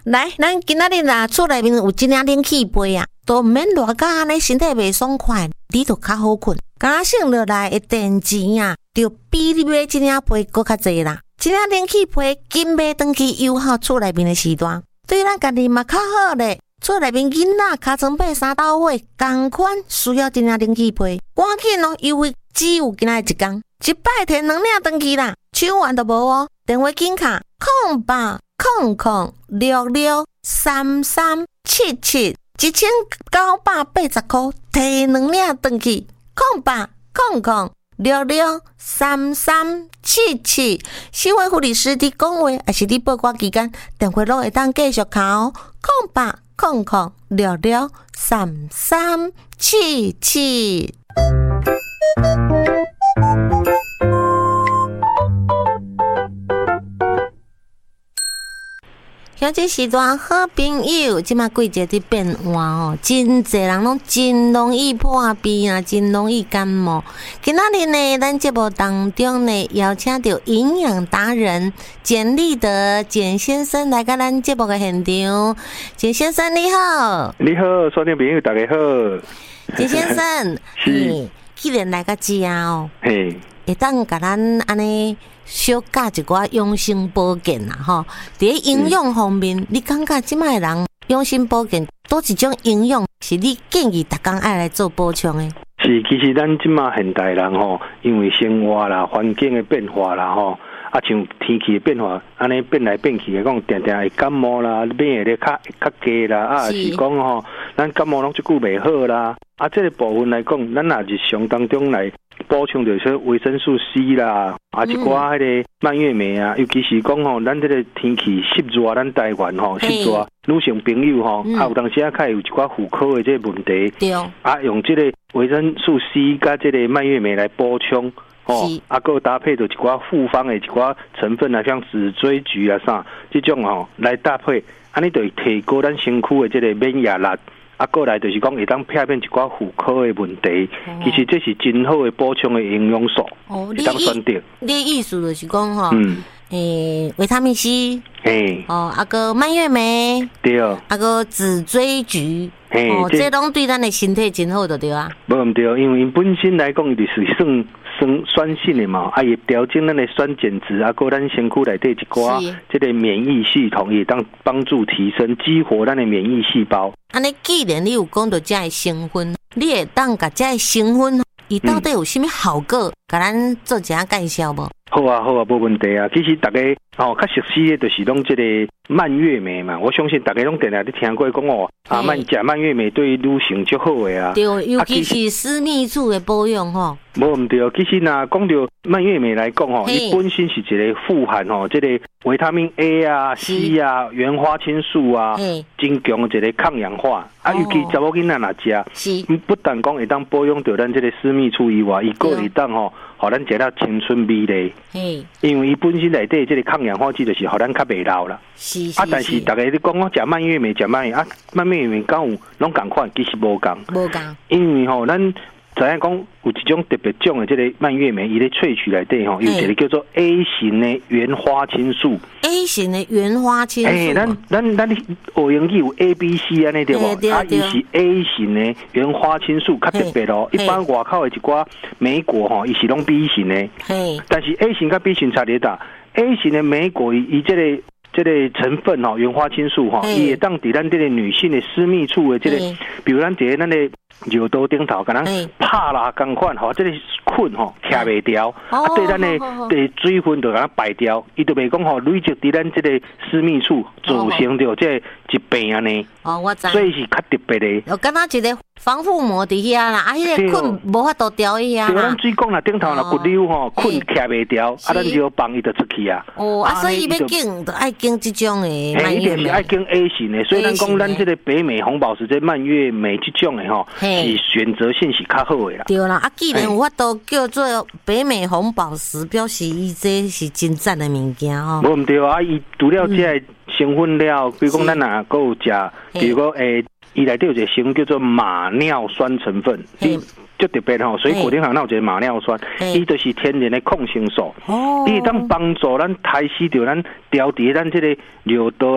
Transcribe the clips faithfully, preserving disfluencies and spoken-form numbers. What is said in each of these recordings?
来，咱今仔日啦，厝内面有一领冷气被啊，都毋免热到安尼身体袂爽快，你就较好困。刚省落来的电钱啊，就比你买一领被搁较济啦。一领冷气被紧买转去优效厝内面的时段，对咱家己嘛较好咧。厝内面囡仔尻川爬三斗火，同款需要一领冷气被，赶紧哦，优惠只有今仔一天，一摆摕两领转去啦，手完都无哦。电话紧卡空八空空六六三三七七，一千九百八十块，摕两领转去，空八空空六六三三七七。新闻护理师伫讲话，还是伫报关期间，电话拢会当继续卡哦，空八空空六六三三七七。像这时段好朋友，即马季节伫变换哦，真侪人拢真容易破病啊，真容易感冒。今仔日呢，咱节目当中呢，邀请到营养达人简立德简先生来到咱节目的现场。简先生你好， 你好，收听朋友大家好。 简先生，是，既然来到遮哦，嘿，会当甲咱安尼。小教一寡养生保健啦，吼！伫咧营养方面，嗯、你感觉即摆人养生保健多一种营养是你建议逐工爱来做补充的？ 是，其实咱即摆现代人吼，因为生活啦、环境的变化啦，吼，啊像天气的变化，安尼变来变去的，讲定定会感冒啦，免会咧较较低啦，啊是讲吼，咱感冒拢即久袂好啦，啊这个部分来讲，咱也日常当中来。补充着些维生素 C 啦，啊一寡迄个蔓越莓啊，尤其是讲吼，咱这个天气湿热，咱台湾吼湿热，女性朋友吼，啊有当时啊较有一寡妇科的这个问题，对，啊用这个维生素 C 加这个蔓越莓来补充，哦，啊个搭配着一寡复方的一寡成分啊，像紫锥菊啊啥，这种吼来搭配，安尼就会提高咱身躯的这个免疫力。啊，过来就是讲会当避免一寡妇科的问题，哦、其实这是真好的补充的营养素，哦，会当选择。 你的意思就是讲吼，嗯，诶、欸，维他命 C， 嘿，哦，啊个蔓越莓，对，啊个紫锥菊，嘿，哦，这拢对咱的身体真好，就对啊。 无唔对，因为因本身来讲，就是算酸酸性的嘛，啊，也调整咱的酸碱值，啊，个咱身躯内底一寡这个免疫系统，也当帮助提升激活咱的免疫细胞。 安尼，既然你有讲到这个成分，你会当甲这个成分，伊到底有啥物效果？甲、嗯、咱做一下介绍无？ 好啊，好啊，无问题啊。其实大家哦，较熟悉的就是拢这个蔓越莓嘛。我相信大家拢定定咧听过讲哦，啊，蔓食蔓越莓对女性足好的啊。 对，尤其是私密处的保养吼。 无毋对，其实呐，讲到蔓越莓来讲吼，伊本身是一个富含吼，这个维他命 A 啊、C 啊、原花青素啊，真强的一个抗氧化。啊，尤其查某囡仔若食，不但讲会当保养到咱这个私密处以外，伊个会当吼，互咱食到青春美丽。因为伊本身内底这个抗氧化剂就是互咱较袂老啦。是是啊，但是大家咧讲我食蔓越莓，食蔓越啊，蔓越莓敢有拢共款，其实无共。无共。因为吼，咱知影讲有一种特别种的这个蔓越莓，伊咧萃取内底吼，有一个叫做 A 型的原花青素。 A 型的原花青素。 诶，咱咱咱学英语有 A、B、C 安尼对无？啊，伊是 A 型的原花青素较特别咯。一般外口的一寡莓果吼，伊是拢 B 型的。嘿。但是 A 型甲 B 型差咧大。A 型的莓果伊伊这个。这个成分吼，原花青素吼，伊会当伫咱这个女性的私密处的这个，比如咱伫咱的尿道顶头，可能拍啦共款吼，这个菌吼徛袂掉，啊对咱的的水分就甲排掉，伊就袂讲吼累积伫咱这个私密处造成着这疾病安尼。哦，我知。所以是较特别的。 我感觉一个防护膜伫遐啦，啊，迄个菌无法度掉迄遐啦。 咱水管啦顶头啦骨瘤吼，菌徛袂掉，啊，咱就放伊就出去啊。 哦，啊，所以要经就爱经这种的蔓越莓，一定是爱经 A 型的。所以咱讲咱这个北美红宝石这蔓越莓这种的吼，是选择性是较好的啦。 对啦，啊，既然有法度叫做北美红宝石，表示伊这是真赞的物件吼。 无毋对啊，伊除了这个成分了，比如讲咱若还有食，比如讲诶。伊内底有一个成分叫做马尿酸成分，伊就特别吼，水果顶头有一个马尿酸，伊就是天然的抗生素，伊当帮助咱排洗掉咱调节咱这个尿道啦，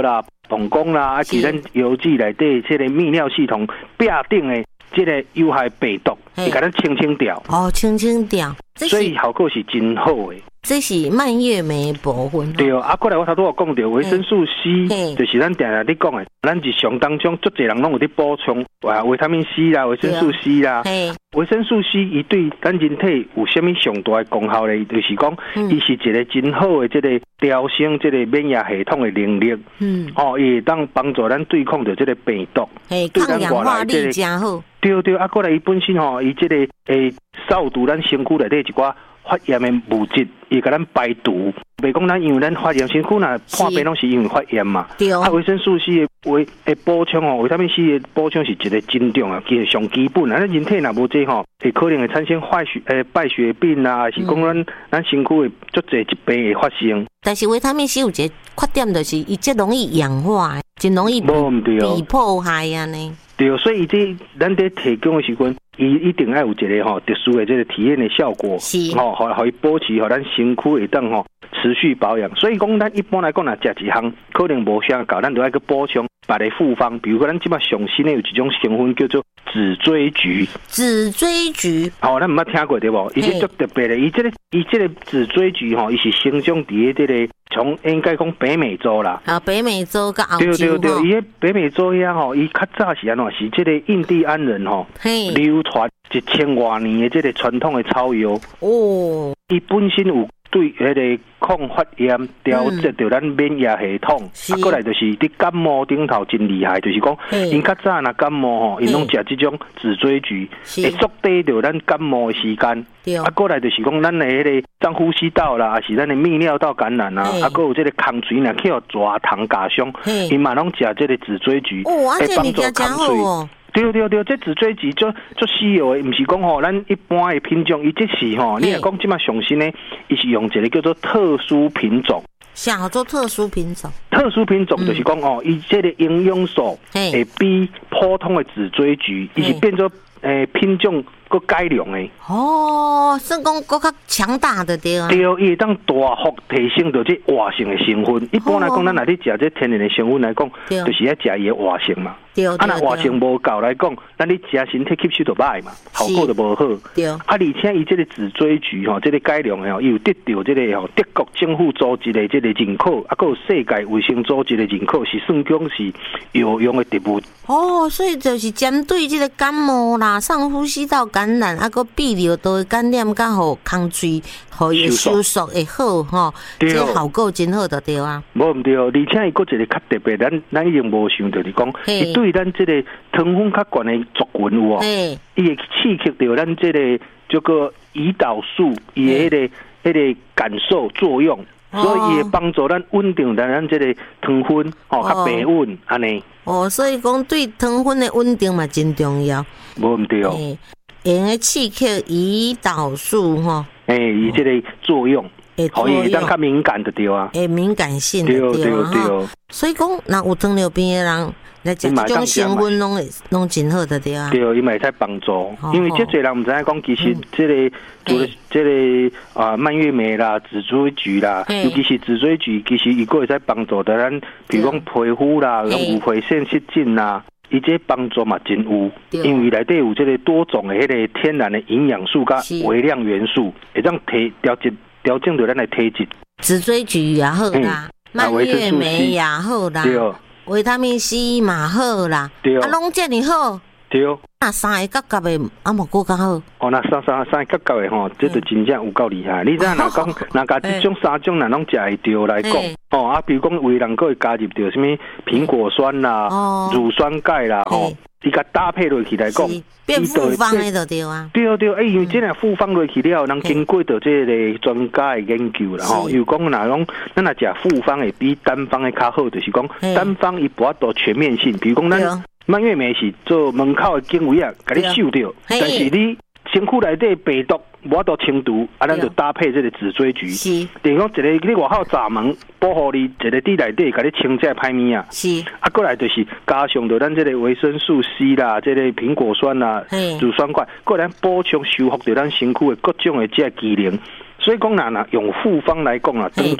膀胱啦，啊，其咱油脂内底这个泌尿系统壁顶的这个有害病毒，会甲咱清清掉。 哦，清清掉， 所以效果是真好的。 这是蔓越莓的部分。 对啊，过来我头拄有讲到维生素 C， 就是咱定定咧讲的，咱日常当中足侪人拢有咧补充，啊，维他命 C 啦，维生素 C 啦。维生素 C 伊对咱人体有虾米上大的功效咧？就是讲，伊、嗯、是一个真好的这个调升这个免疫系统的能力。嗯，哦，伊会当帮助咱对抗着这个病毒， 对抗氧化力真好。 对对，啊，过来伊本身吼，伊这个诶扫除咱身躯内底一寡发炎的物质，伊甲咱排毒。袂讲咱因为咱发炎身躯若破病拢是因为发炎嘛。对。啊，维生素 C 的维诶补充吼，维他命 C 的补充是一个真重啊，其实上基本啊。咱人体若无这吼，会可能会产生坏血诶败血病啊，还是讲咱、嗯、咱身躯会足侪疾病会发生。 但是维他命 C 有一个缺点，就是伊真容易氧化，真容易被被破坏啊呢。 对，所以这咱在提供的时阵，伊一定要有一个吼特殊的这个体验的效果，吼，互互伊保持吼咱身躯会当吼持续保养。所以讲，咱一般来讲，若食一项可能无啥够，咱都要去补充别的复方。比如说，咱即摆上新的有一种成分叫做紫锥菊。 紫锥菊， 哦，咱毋捌听过对无？伊是足特别的，伊这个伊这个紫锥菊吼，伊是生长伫这个从应该讲北美洲啦。 啊，北美洲甲澳洲。 对对对，伊迄北美洲遐吼，伊较早是安怎？是这个印第安人吼，流传一千多年的这个传统的草药。哦，伊本身有对迄个抗发炎、调节着咱免疫系统，啊，过来就是伫感冒顶头真厉害，就是讲，因较早若感冒吼，因拢食这种紫锥菊，会缩短着咱感冒的时间。啊，过来就是讲，咱的迄个上呼吸道啦，还是咱的泌尿道感染啊，啊，还有这个空嘴若去互蛇虫咬伤，因嘛拢食这个紫锥菊，会帮助空嘴。对对对，这紫锥菊做做稀有的，唔是讲吼，咱一般的品种，伊这是吼，你若讲即马上新呢，伊是用一个叫做特殊品种。 啥做特殊品种？ 特殊品种就是讲哦，伊这个营养素会比普通的紫锥菊，伊是变做诶品种佮改良的。 哦，算讲佮较强大的对啊。 对，伊会当大幅提升到这活性的成分。一般来讲，咱若咧食这天然的成分来讲，就是要食伊的活性嘛。对，啊，若活性无够来讲，咱你食身体吸收就歹嘛，效果就无好。对，啊，而且伊这个紫锥菊吼，这个改良的吼，伊有得到这个吼德国政府组织的这个认可，啊，佮有世界卫生组织的认可，是算讲是有用的植物。 哦，所以就是针对这个感冒啦、上呼吸道感染，啊，佮泌尿道感染，甲互空嘴，互伊收缩会好吼，这效果真好就对啊。 无毋对，而且伊佮一个较特别，咱咱已经无想到，就是讲，伊对咱这个糖分较悬的族群有哦，伊会刺激到咱这个这个胰岛素伊的迄个迄个感受作用，所以伊会帮助咱稳定咱咱这个糖分吼较平稳安尼。 哦，所以讲对糖分的稳定嘛真重要。 无毋对哦， 会用刺激胰岛素吼， 诶，伊这个作用。可以当较敏感的对啊， 诶，敏感性的对啊，哈。所以讲，若有糖尿病的人来食这种成分，拢会拢真好的对啊。 对，伊嘛会使帮助，因为这侪人唔知影讲，其实这个除了这个啊蔓越莓啦、紫锥菊啦，尤其是紫锥菊，其实伊个会使帮助到咱，比如讲皮肤啦、有灰腺失禁啦。伊这帮助嘛真有，因为内底有这个多种的迄个天然的营养素甲微量元素，会当提调节。调整到咱的体质， 紫锥菊也好啦，蔓越莓也好啦，维他命 C 嘛好啦，啊，拢这么好。 对， 那三个角角的啊，无够较好。 哦，那三三三个角角的吼，这就真正有够厉害。你知影若讲，若甲这种三种若拢食会着来讲，哦啊，比如讲有人佫会加入着什么苹果酸啦、乳酸钙啦，吼。伊甲搭配落去来讲， 变复方的就对啊。 对对，哎，因为这俩复方落去了，人经过着这个专家的研究啦，吼，又讲若讲，咱若食复方会比单方的较好，就是讲单方伊无法度全面性，比如讲咱蔓越莓是做门口的警卫啊，甲你收掉，但是你身躯内底病毒无法度清除，啊，咱就搭配这个紫锥菊，等于讲一个你外口闸门保护你，一个伫内底甲你清这歹物啊，是，啊，过来就是加上着咱这个维生素 C 啦，这个苹果酸啦、乳酸钙，过来补充修复着咱身躯的各种的这个机能。所以讲，若若用复方来讲啊，长期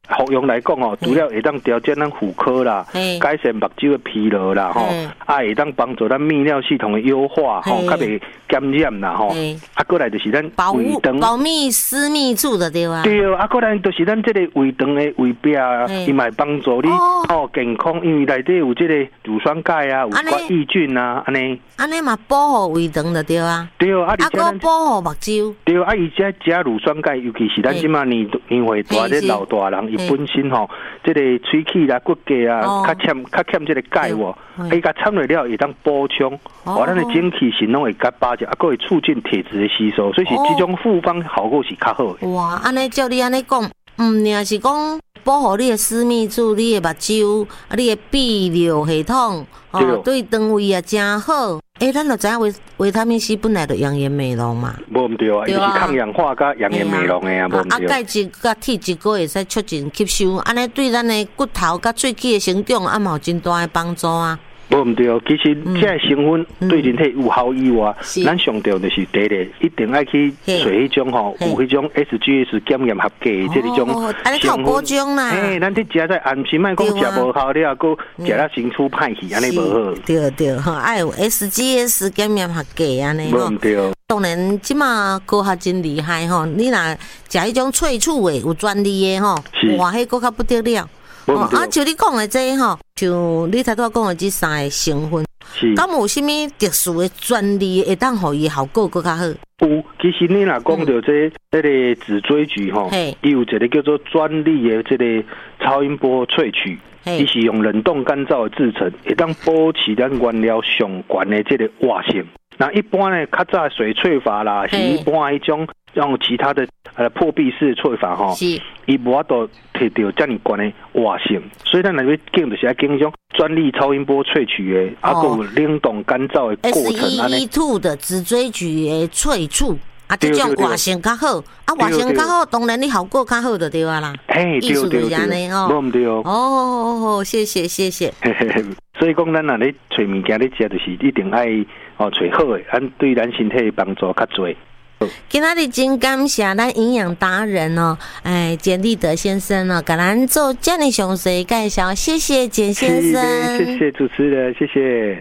服用来讲哦，除了会当调节咱妇科啦，改善目睭的疲劳啦，吼，啊会当帮助咱泌尿系统的优化，吼，较袂感染啦，吼，啊过来就是咱胃肠保密私密处的对啊， 对，啊过来就是咱这个胃肠的胃壁啊，伊嘛会帮助你哦健康，因为内底有这个乳酸钙啊，有寡益菌啊，安尼， 安尼嘛保护胃肠的对啊， 对啊，而且咱保护目睭， 对啊，而且食乳酸钙，尤其是咱即马年年岁大的老大人。本身吼，这个喙齿啦、骨骼啊，较欠较欠这个钙喎，伊甲掺落了会当补充，哦，咱的精气神拢会甲巴结，啊，佫会促进铁质的吸收，所以是这种复方效果是较好的。 哇，安尼照你安尼讲，嗯，也是讲保护你的私密处、你的目睭、你的泌尿系统，哦，对肠胃也真好。诶，咱就知影维维他命 C 本来就养颜美容嘛， 无毋对啊，伊是抗氧化甲养颜美容的啊，无毋对。 啊，钙质甲铁质佫会使促进吸收，安尼对咱的骨头甲喙齿的成长啊，嘛有真大的帮助啊。 无毋对哦，其实这个成分对人体有效以外，咱上重就是第一，一定爱去找迄种吼，有迄种 S G S 检验合格的这种成分。哎，咱去食在安心，莫讲食无效了，佫食了身躯歹去，安尼无好。 对对吼，爱有 S G S 检验合格安尼吼。 无毋对。 当然，即马科学真厉害吼，你若食迄种萃取的有专利的吼，哇，迄佫较不得了。哦，啊，像你讲的这吼，像你头拄讲的这三个成分，敢有啥物特殊的专利会当互伊效果更较好？ 有，其实你若讲到这这个紫锥菊吼，伊有一个叫做专利的这个超音波萃取，伊是用冷冻干燥的制成，会当保持咱原料上悬的这个活性。那一般呢，较早水萃法啦，是一般迄种用其他的呃破壁式萃法吼，伊无法度摕到遮尔悬的活性，所以咱若要经就是要经种专利超音波萃取的，啊，佮有冷冻干燥的过程安尼。 S E E 二 的紫锥菊的萃取，啊，这种活性较好，啊，活性较好，当然你效果较好就对啊啦。 哎，对对对，无毋对哦。 哦，谢谢谢谢。 所以讲，咱若咧找物件咧食，就是一定爱哦找好的，咱对咱身体帮助较多。 今仔日真感谢咱营养达人哦，哎，简立德先生哦，给咱做这么详细介绍，谢谢简先生， 谢谢主持人，谢谢。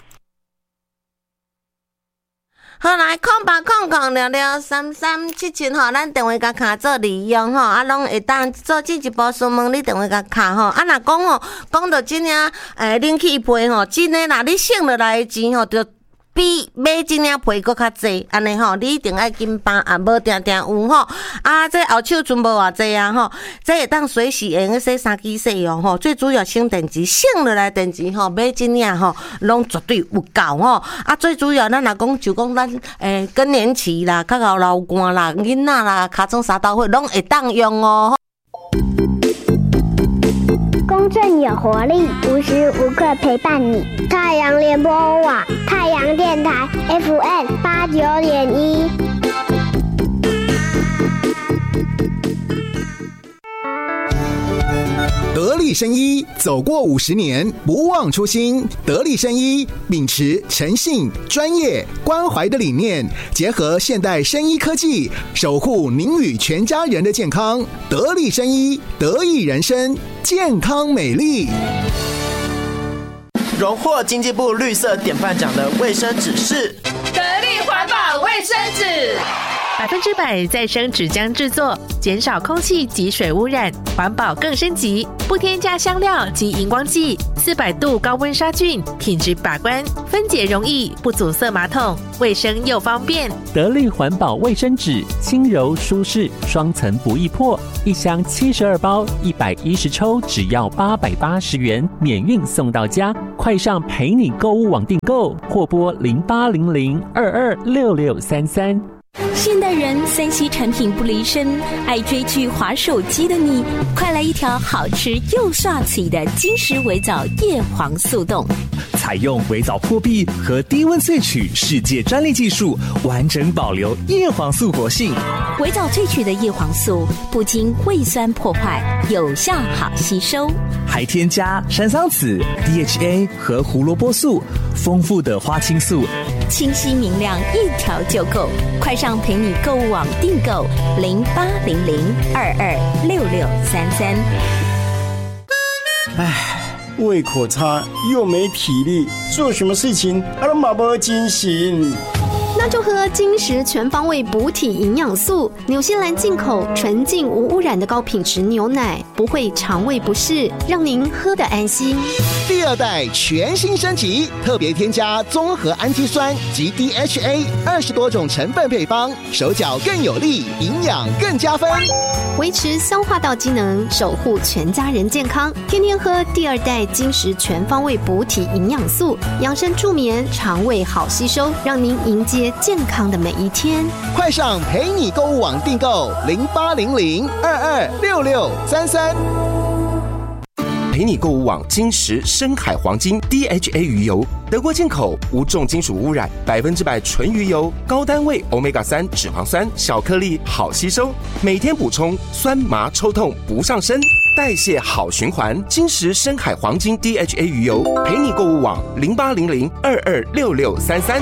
好来，空八空空聊聊三三七七吼，咱电话甲卡做利用吼，啊，拢会当做进一步询问你电话甲卡吼，啊，若讲吼，讲到真正诶冷气费吼，真诶若你省落来诶钱吼，就比买真领皮搁较济，安尼吼，你一定爱紧办啊，无定定有吼。啊，这后手存无偌济啊吼，这会当随时用个洗衫机使用吼。最主要省电池，省落来电池吼，买真领吼，拢绝对有够吼。啊，最主要咱若讲就讲咱诶更年期啦，较到流汗啦，囡仔啦，尻川三刀血拢会当用哦。 公正有活力，无时无刻陪伴你。太阳联播网，太阳电台 F M 八九点一。 得力生医走过五十年，不忘初心。得力生医秉持诚信、专业、关怀的理念，结合现代生医科技，守护您与全家人的健康。得力生医，得益人生，健康美丽。 荣获经济部绿色典范奖的卫生纸是得力环保卫生纸。 百分之百再生纸浆制作，减少空气及水污染，环保更升级。不添加香料及荧光剂，四百度高温杀菌，品质把关，分解容易，不阻塞马桶，卫生又方便。 得力环保卫生纸，轻柔舒适，双层不易破，一箱七十二包，一百一十抽，只要八百八十元，免运送到家。快上陪你购物网订购，或拨零八零零二二六六三三。 现代人三 C 产品不离身，爱追剧滑手机的你，快来一条好吃又帅气的金石微藻叶黄素冻。 采用微藻破壁和低温萃取世界专利技术，完整保留叶黄素活性。 微藻萃取的叶黄素不经胃酸破坏，有效好吸收， 还添加山桑子、D H A 和胡萝卜素，丰富的花青素清晰明亮，一条就够。快上陪你购物网订购零八零零二二六六三三。 唉，胃口差又没体力，做什么事情啊都没精神。 那就喝金石全方位补体营养素，纽西兰进口纯净无污染的高品质牛奶，不会肠胃不适，让您喝得安心。 第二代全新升级，特别添加综合氨基酸及 D H A 二十多种成分配方，手脚更有力，营养更加分， 维持消化道机能，守护全家人健康。天天喝第二代金石全方位补体营养素，养生助眠，肠胃好吸收，让您迎接健康的每一天。 快上陪你购物网订购零八零零二二六六三三。 陪你购物网金石深海黄金 D H A 鱼油，德国进口，无重金属污染，百分之百纯鱼油，高单位 欧米伽三 脂肪酸，小颗粒，好吸收，每天补充，酸麻抽痛不上身，代谢好循环。金石深海黄金 D H A 鱼油，陪你购物网零八零零二二六六三三。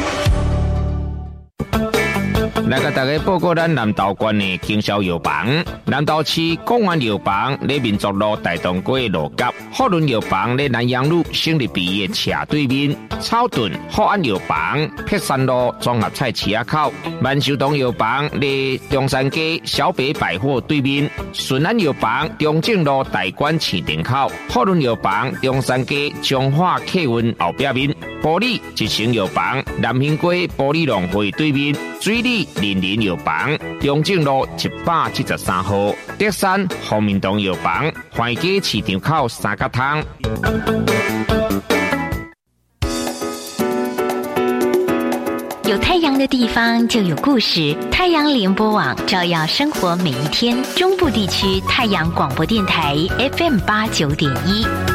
来甲大家报告咱南投县的经销药房。南投市公园药房咧民族路大东街路角，福伦药房咧南阳路省立毕业斜对面，草屯福安药房碧山路综合菜市仔口，万寿东药房咧中山街小北百货对面，顺安药房中正路大馆市场口，福伦药房中山街中华客运后壁面，玻璃一成药房南兴街玻璃农会对面，水里林林药房中正路一百七十三号，德山丰民堂药房环街市场口三角汤。 有太阳的地方就有故事，太阳联播网照耀生活每一天。中部地区太阳广播电台 F M 八九点一。